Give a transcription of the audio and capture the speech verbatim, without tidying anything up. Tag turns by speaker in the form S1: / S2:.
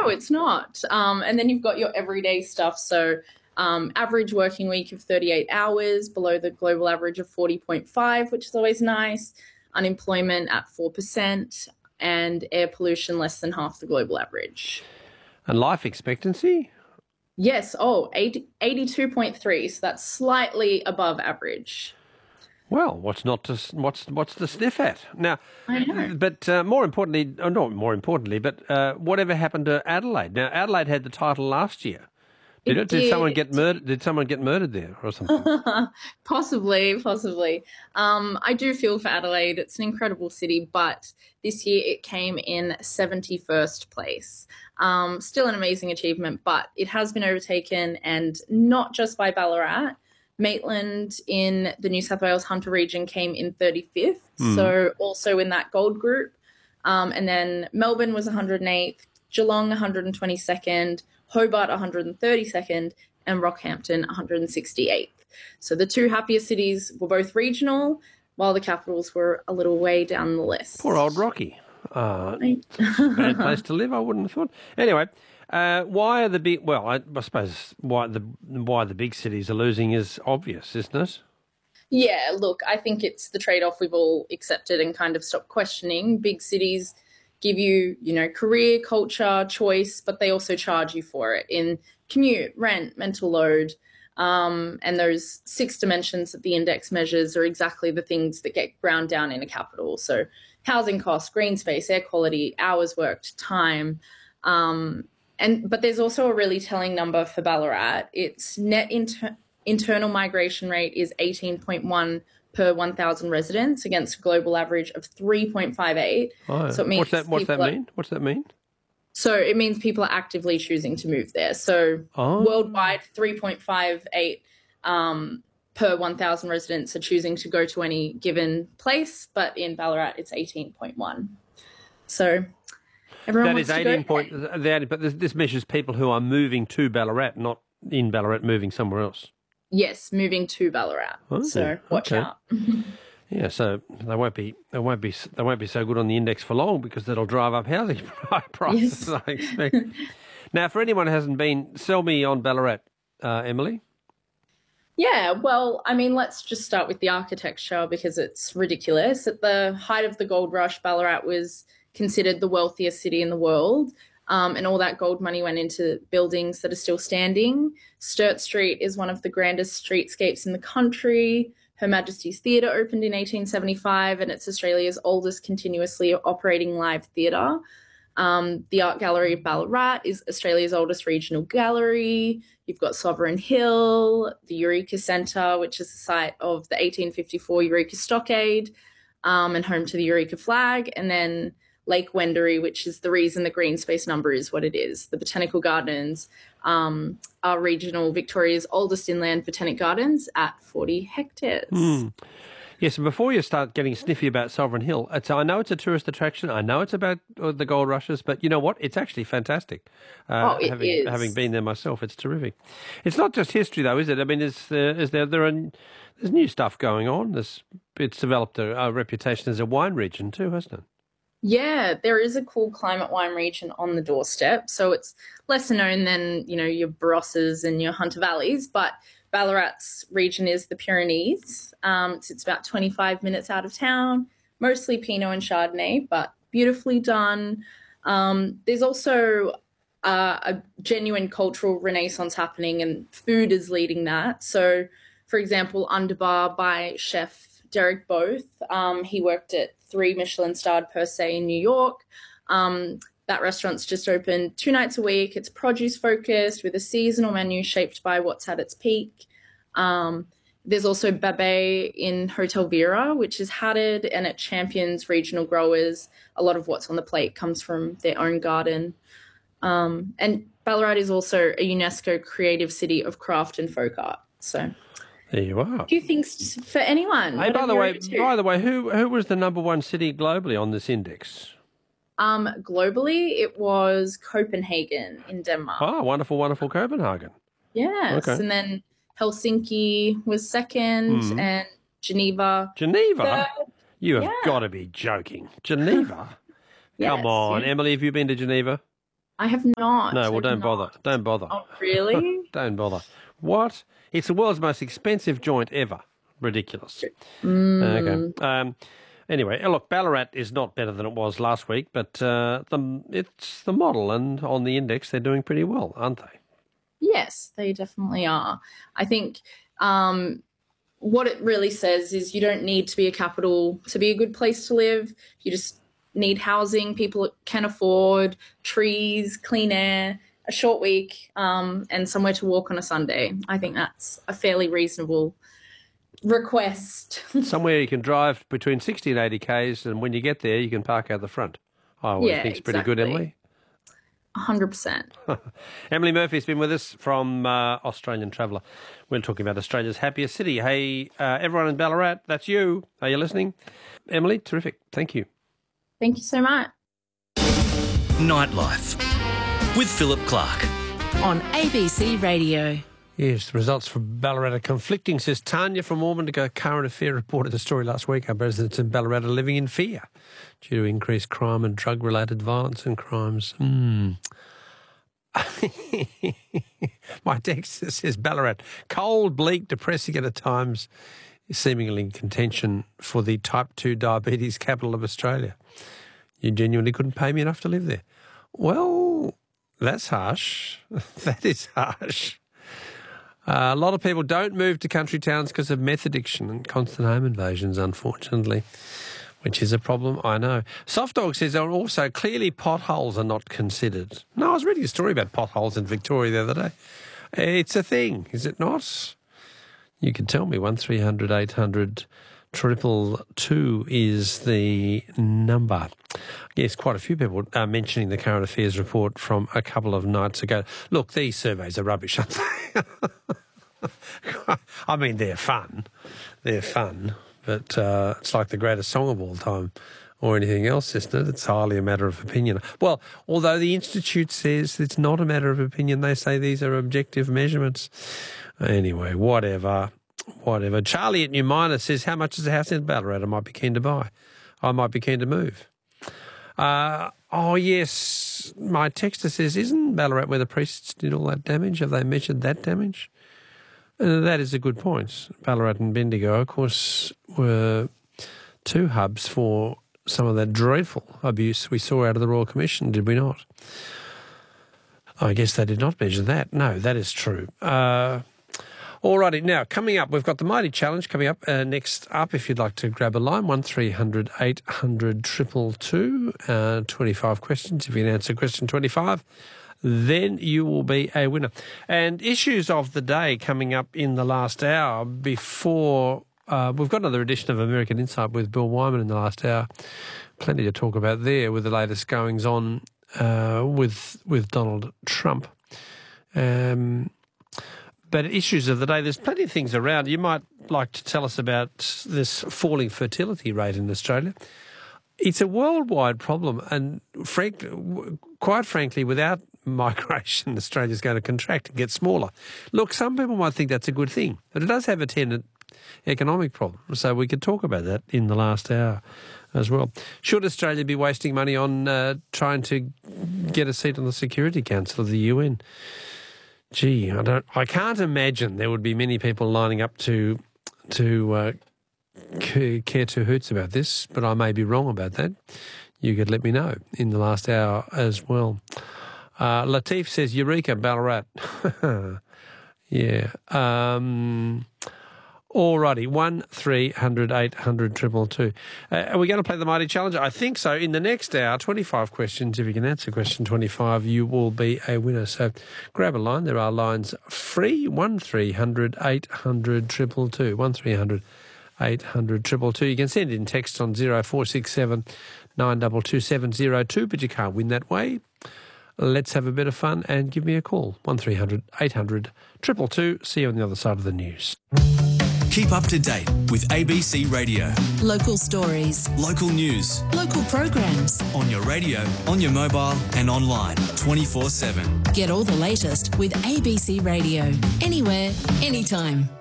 S1: it's not. Um, and then you've got your everyday stuff. So um, average working week of thirty-eight hours, below the global average of forty point five, which is always nice. Unemployment at four percent, and air pollution less than half the global average.
S2: And life expectancy?
S1: Yes. Oh, eighty-two point three. So that's slightly above average.
S2: Well, what's not to what's what's to sniff at now?
S1: I know.
S2: But uh, more importantly, oh, not more importantly, but uh, whatever happened to Adelaide? Now, Adelaide had the title last year. Did it? it? Did, did someone get murdered? Did someone get murdered there or something?
S1: possibly, possibly. Um, I do feel for Adelaide. It's an incredible city, but this year it came in seventy-first place. Um, still an amazing achievement, but it has been overtaken, and not just by Ballarat. Maitland in the New South Wales Hunter region came in thirty-fifth, mm. so also in that gold group. Um, and then Melbourne was one hundred eighth, Geelong one hundred twenty-second, Hobart one hundred thirty-second, and Rockhampton one hundred sixty-eighth. So the two happiest cities were both regional, while the capitals were a little way down the list.
S2: Poor old Rocky. Uh, bad place to live, I wouldn't have thought. Anyway, uh, why are the big? Well, I, I suppose why the why the big cities are losing is obvious, isn't it?
S1: Yeah, look, I think it's the trade-off we've all accepted and kind of stopped questioning. Big cities give you, you know, career, culture, choice, but they also charge you for it in commute, rent, mental load. Um, and those six dimensions that the index measures are exactly the things that get ground down in a capital. So housing costs, green space, air quality, hours worked, time. Um, and but there's also a really telling number for Ballarat. Its net inter- internal migration rate is eighteen point one per one thousand residents against a global average of three point five eight.
S2: Oh, so it means what's that, what's that mean? Are, what's that mean?
S1: So it means people are actively choosing to move there. So oh. worldwide, three point five eight um, per one thousand residents are choosing to go to any given place, but in Ballarat, it's eighteen point one. So everyone
S2: that
S1: wants
S2: is
S1: to
S2: eighteen
S1: go
S2: point. That, but this, this measures people who are moving to Ballarat, not in Ballarat, moving somewhere else.
S1: Yes, moving to Ballarat. Oh, so watch
S2: okay.
S1: out.
S2: Yeah, so they won't be they won't be they won't be so good on the index for long because that'll drive up housing prices. Yes. I expect. Now, for anyone who hasn't been, sell me on Ballarat, uh, Emily.
S1: Yeah, well, I mean, let's just start with the architecture because it's ridiculous. At the height of the gold rush, Ballarat was considered the wealthiest city in the world. Um, and all that gold money went into buildings that are still standing. Sturt Street is one of the grandest streetscapes in the country. Her Majesty's Theatre opened in eighteen seventy-five, and it's Australia's oldest continuously operating live theatre. Um, the Art Gallery of Ballarat is Australia's oldest regional gallery. You've got Sovereign Hill, the Eureka Centre, which is the site of the eighteen fifty-four Eureka Stockade, um, and home to the Eureka flag, and then Lake Wendouree, which is the reason the green space number is what it is. The Botanical Gardens um, are regional Victoria's oldest inland botanic gardens at forty hectares.
S2: Mm. Yes, and before you start getting sniffy about Sovereign Hill, it's, I know it's a tourist attraction. I know it's about the gold rushes, but you know what? It's actually fantastic. Uh,
S1: oh, it
S2: having,
S1: is.
S2: Having been there myself, it's terrific. It's not just history, though, is it? I mean, is, uh, is there, there are, there's new stuff going on. There's, it's developed a, a reputation as a wine region too, hasn't it?
S1: Yeah, there is a cool climate wine region on the doorstep. So it's lesser known than, you know, your Barosses and your Hunter Valleys, but Ballarat's region is the Pyrenees. Um, it's, it's about twenty-five minutes out of town, mostly Pinot and Chardonnay, but beautifully done. Um, there's also uh, a genuine cultural renaissance happening, and food is leading that. So, for example, Underbar by chef Derek Both. Um, he worked at three Michelin-starred Per Se in New York. Um, that restaurant's just opened two nights a week. It's produce-focused with a seasonal menu shaped by what's at its peak. Um, there's also Babet in Hotel Vera, which is hatted, and it champions regional growers. A lot of what's on the plate comes from their own garden. Um, and Ballarat is also a UNESCO Creative City of Craft and Folk Art. So
S2: there you are.
S1: A few things for anyone.
S2: Hey, by the way, by the way, who who was the number one city globally on this index?
S1: Um, globally, it was Copenhagen in Denmark.
S2: Oh, wonderful, wonderful Copenhagen.
S1: Yes, okay. And then Helsinki was second, mm. and Geneva.
S2: Geneva?
S1: Third.
S2: You have
S1: yeah.
S2: got to be joking. Geneva?
S1: Yes,
S2: Come on.
S1: yeah.
S2: Emily, have you been to Geneva?
S1: I have not.
S2: No, well, don't
S1: not.
S2: bother. Don't bother.
S1: Oh, really?
S2: Don't bother. What? It's the world's most expensive joint ever. Ridiculous.
S1: Mm.
S2: Okay. Um, anyway, look, Ballarat is not better than it was last week, but uh, the, it's the model, and on the index they're doing pretty well, aren't they?
S1: Yes, they definitely are. I think um, what it really says is you don't need to be a capital to be a good place to live. You just need housing people can afford, trees, clean air, a short week, um, and somewhere to walk on a Sunday. I think that's a fairly reasonable request.
S2: Somewhere you can drive between sixty and eighty kays, and when you get there, you can park out the front. I always
S1: yeah,
S2: think it's
S1: exactly.
S2: pretty good, Emily.
S1: one hundred percent.
S2: Emily Murphy's been with us from uh, Australian Traveller. We're talking about Australia's happiest city. Hey, uh, everyone in Ballarat, that's you. Are you listening? Emily, terrific. Thank you.
S1: Thank you so much.
S3: Nightlife with Philip Clark
S4: on A B C Radio.
S2: Yes, the results from Ballarat are conflicting, says Tanya from Ormond. A current affair reported the story last week. Our residents in Ballarat are living in fear due to increased crime and drug-related violence and crimes. Hmm. My text says Ballarat, cold, bleak, depressing at times, seemingly in contention for the type two diabetes capital of Australia. You genuinely couldn't pay me enough to live there. Well, that's harsh. That is harsh. Uh, a lot of people don't move to country towns because of meth addiction and constant home invasions, unfortunately, which is a problem, I know. Soft Dog says there are also clearly potholes are not considered. No, I was reading a story about potholes in Victoria the other day. It's a thing, is it not? You can tell me, one three hundred eight hundred triple two is the number. Yes, quite a few people are mentioning the current affairs report from a couple of nights ago. Look, these surveys are rubbish, aren't they? I mean, they're fun. They're fun, but uh, it's like the greatest song of all time or anything else, isn't it? It's hardly a matter of opinion. Well, although the Institute says it's not a matter of opinion, they say these are objective measurements. Anyway, whatever. Whatever. Charlie at New Miner says, how much is a house in Ballarat I might be keen to buy? I might be keen to move. Uh, oh, yes. My texter says, isn't Ballarat where the priests did all that damage? Have they measured that damage? Uh, that is a good point. Ballarat and Bendigo, of course, were two hubs for some of that dreadful abuse we saw out of the Royal Commission, did we not? I guess they did not measure that. No, that is true. Uh... Alrighty, now coming up, we've got the Mighty Challenge coming up. Uh, next up, if you'd like to grab a line, one three hundred eight hundred two two two, uh, twenty-five questions. If you can answer question twenty-five, then you will be a winner. And issues of the day coming up in the last hour before, uh, we've got another edition of American Insight with Bill Wyman in the last hour. Plenty to talk about there with the latest goings on uh, with, with Donald Trump. Um... But issues of the day, there's plenty of things around. You might like to tell us about this falling fertility rate in Australia. It's a worldwide problem, and frank, quite frankly, without migration, Australia's going to contract and get smaller. Look, some people might think that's a good thing, but it does have a attendant economic problem. So we could talk about that in the last hour as well. Should Australia be wasting money on uh, trying to get a seat on the Security Council of the U N? Gee, I don't. I can't imagine there would be many people lining up to to uh, care two hoots about this, but I may be wrong about that. You could let me know in the last hour as well. Uh, Latif says, Eureka, Ballarat. yeah. Um, Alrighty, one three hundred eight hundred two two two. Uh, are we going to play the Mighty Challenge? I think so. In the next hour, twenty-five questions. If you can answer question twenty-five, you will be a winner. So grab a line. There are lines free. one three hundred eight hundred two two two. one three hundred eight hundred two two two. You can send in text on zero four six seven nine two two seven zero two, but you can't win that way. Let's have a bit of fun and give me a call. one three hundred eight hundred two two two. See you on the other side of the news.
S3: Keep up to date with A B C Radio.
S4: Local stories,
S3: local news,
S4: local programs.
S3: On your radio, on your mobile and online twenty-four seven.
S4: Get all the latest with A B C Radio. Anywhere, anytime.